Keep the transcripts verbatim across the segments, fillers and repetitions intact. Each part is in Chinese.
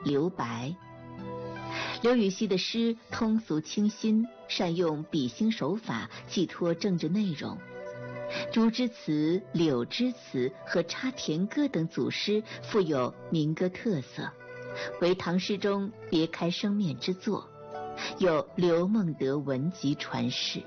留白。刘禹锡的诗通俗清新，善用比兴手法寄托政治内容。竹枝词、柳枝词和插田歌等组诗富有民歌特色，为唐诗中别开生面之作，有刘孟德文集传世。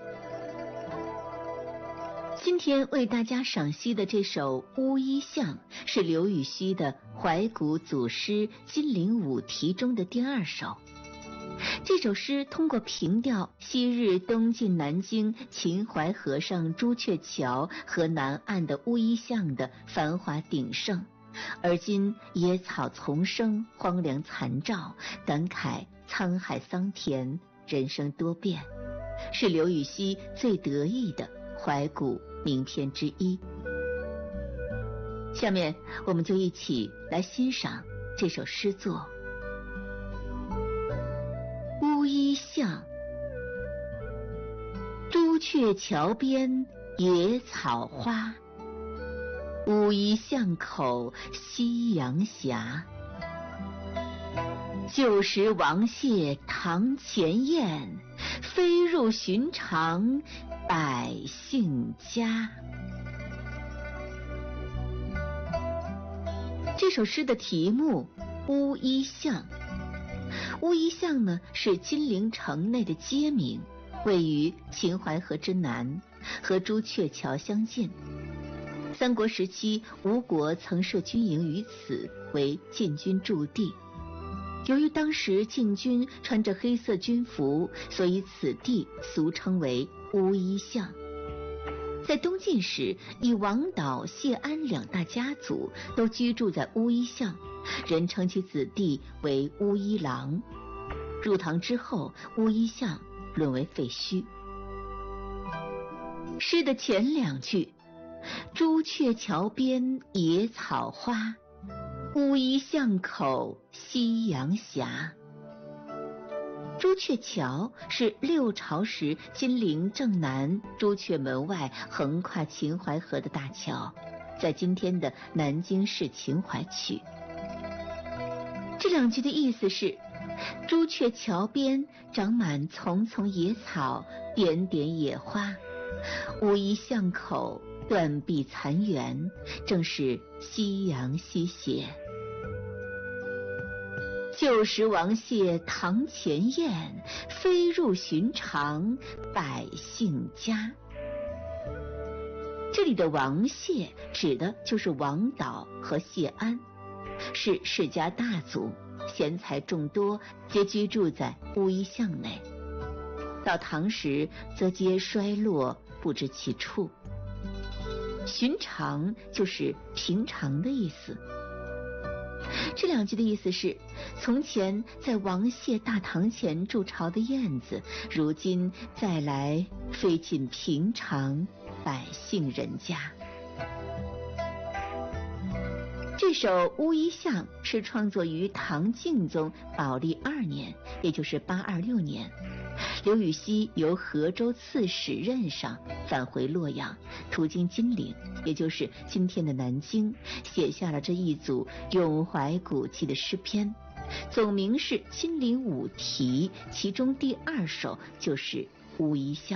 今天为大家赏析的这首《乌衣巷》是刘禹锡的怀古组诗《金陵五题》中的第二首。这首诗通过凭吊昔日东晋南京秦淮河上朱雀桥和南岸的乌衣巷的繁华鼎盛，而今野草丛生，荒凉残照，感慨沧海桑田，人生多变，是刘禹锡最得意的怀古名篇之一。下面我们就一起来欣赏这首诗作。乌衣巷，朱雀桥边野草花，乌衣巷口夕阳斜。旧时王谢堂前燕，飞入寻常百姓家。这首诗的题目乌衣巷，乌衣巷呢是金陵城内的街名，位于秦淮河之南，和朱雀桥相近。三国时期，吴国曾设军营于此，为禁军驻地。由于当时禁军穿着黑色军服，所以此地俗称为乌衣巷。在东晋时，以王导、谢安两大家族都居住在乌衣巷，人称其子弟为乌衣郎。入唐之后，乌衣巷沦为废墟。诗的前两句，朱雀桥边野草花，乌衣巷口夕阳斜。朱雀桥是六朝时金陵正南朱雀门外横跨秦淮河的大桥，在今天的南京市秦淮区。这两句的意思是，朱雀桥边长满丛丛野草，点点野花，乌衣巷口断壁残垣，正是夕阳西斜。旧时王谢堂前燕，飞入寻常百姓家。这里的王谢指的就是王导和谢安，是世家大族，贤才众多，皆居住在乌衣巷内。到唐时则皆衰落，不知其处。寻常就是平常的意思。这两句的意思是，从前在王谢大堂前筑巢的燕子，如今再来飞进平常百姓人家。这首《乌衣巷》是创作于唐敬宗宝历二年，也就是八二六年。刘禹锡由河州刺史任上返回洛阳，途经金陵，也就是今天的南京，写下了这一组咏怀古迹的诗篇，总名是《金陵五题》，其中第二首就是《乌衣巷》。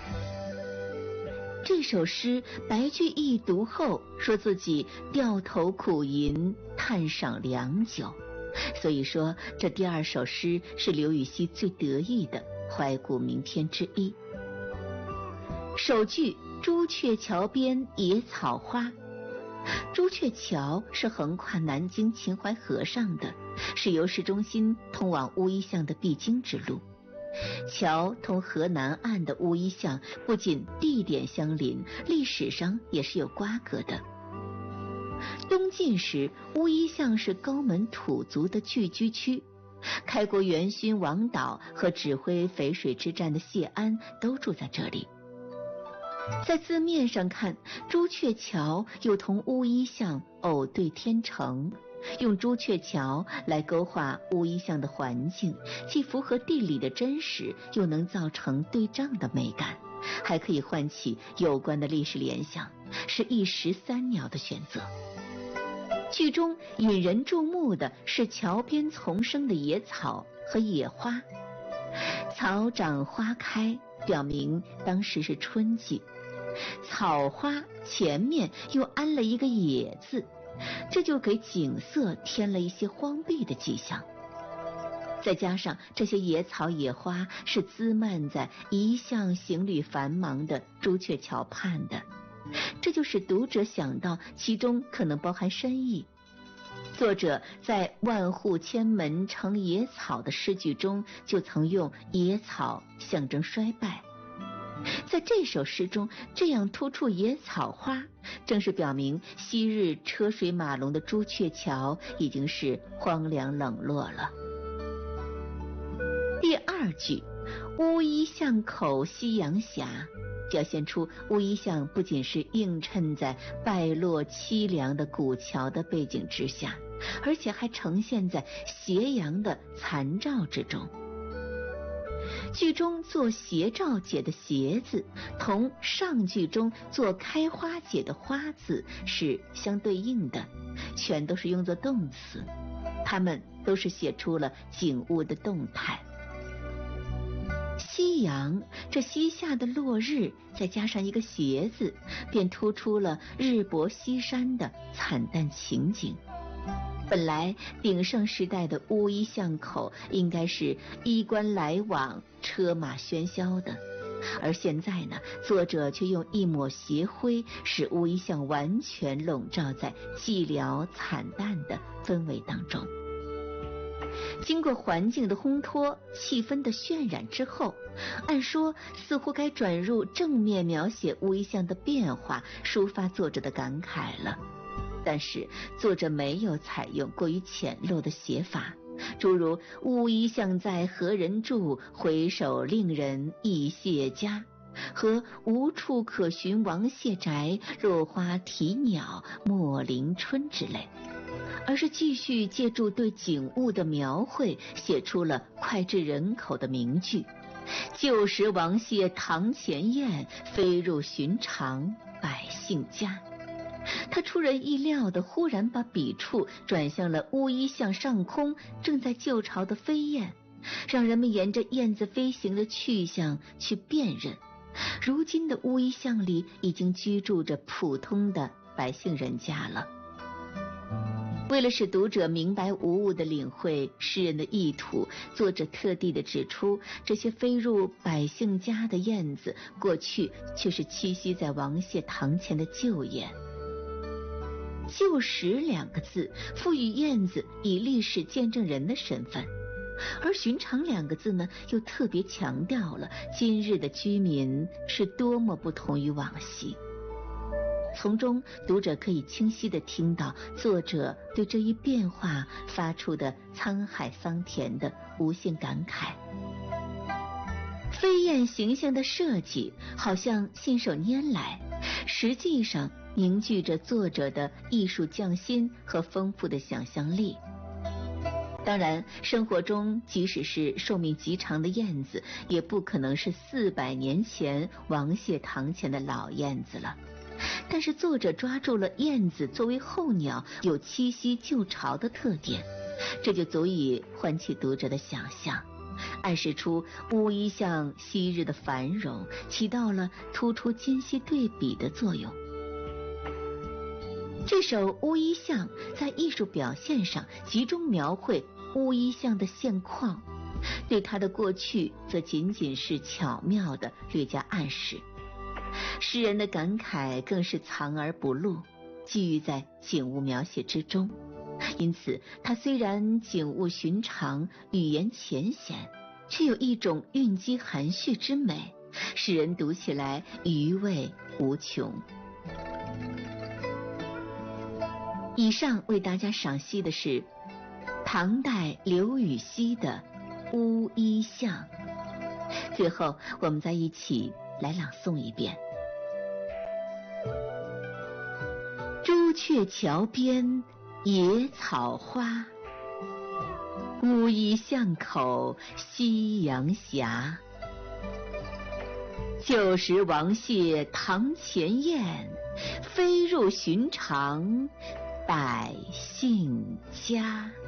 这首诗白居易读后说自己掉头苦吟，叹赏良久，所以说这第二首诗是刘禹锡最得意的怀古名篇之一。首句朱雀桥边野草花，朱雀桥是横跨南京秦淮河上的，是由市中心通往乌衣巷的必经之路。桥同河南岸的乌衣巷不仅地点相邻，历史上也是有瓜葛的。东晋时，乌衣巷是高门土族的聚居区，开国元勋王导和指挥淝水之战的谢安都住在这里。在字面上看，朱雀桥又同乌衣巷偶对天成，用朱雀桥来勾画乌衣巷的环境，既符合地理的真实，又能造成对仗的美感，还可以唤起有关的历史联想，是一石三鸟的选择。 剧中引人注目的是桥边丛生的野草和野花，草长花开，表明当时是春季。草花前面又安了一个野字，这就给景色添了一些荒僻的迹象。再加上这些野草野花是滋漫在一向行旅繁忙的朱雀桥畔的，这就使读者想到其中可能包含深意。作者在万户千门成野草的诗句中就曾用野草象征衰败，在这首诗中这样突出野草花，正是表明昔日车水马龙的朱雀桥已经是荒凉冷落了。第二句乌衣巷口夕阳斜，表现出乌衣巷不仅是映衬在败落凄凉的古桥的背景之下，而且还呈现在斜阳的残照之中。剧中做斜照解的斜字同上句中做开花解的花字是相对应的，全都是用作动词，它们都是写出了景物的动态。夕阳，这西下的落日，再加上一个斜字，便突出了日薄西山的惨淡情景。本来鼎盛时代的乌衣巷口应该是衣冠来往、车马喧嚣的，而现在呢，作者却用一抹斜灰，使乌衣巷完全笼罩在寂寥惨淡的氛围当中。经过环境的烘托、气氛的渲染之后，按说似乎该转入正面描写乌衣巷的变化，抒发作者的感慨了。但是作者没有采用过于浅陋的写法，诸如乌衣巷在何人住，回首令人忆谢家，和无处可寻王谢宅，落花啼鸟莫临春之类，而是继续借助对景物的描绘，写出了脍炙人口的名句：旧时王谢堂前燕，飞入寻常百姓家。他出人意料地忽然把笔触转向了乌衣巷上空正在旧巢的飞燕，让人们沿着燕子飞行的去向去辨认，如今的乌衣巷里已经居住着普通的百姓人家了。为了使读者明白无误地领会诗人的意图，作者特地地指出，这些飞入百姓家的燕子，过去却是栖息在王谢堂前的旧燕。旧时两个字赋予燕子以历史见证人的身份，而寻常两个字呢，又特别强调了今日的居民是多么不同于往昔。从中读者可以清晰地听到作者对这一变化发出的沧海桑田的无限感慨。飞燕形象的设计好像信手拈来，实际上凝聚着作者的艺术匠心和丰富的想象力。当然，生活中即使是寿命极长的燕子，也不可能是四百年前王谢堂前的老燕子了。但是作者抓住了燕子作为候鸟有栖息旧巢的特点，这就足以唤起读者的想象，暗示出乌衣巷昔日的繁荣起到了突出今昔对比的作用。这首乌衣巷在艺术表现上集中描绘乌衣巷的现况，对它的过去则仅仅是巧妙地略加暗示。诗人的感慨更是藏而不露，寄寓在景物描写之中。因此它虽然景物寻常，语言浅显，却有一种蕴积含蓄之美，使人读起来余味无穷。以上为大家赏析的是唐代刘禹锡的《乌衣巷》。最后我们再一起来朗诵一遍：朱雀桥边野草花，乌衣巷口夕阳斜。旧时王谢堂前燕，飞入寻常百姓家。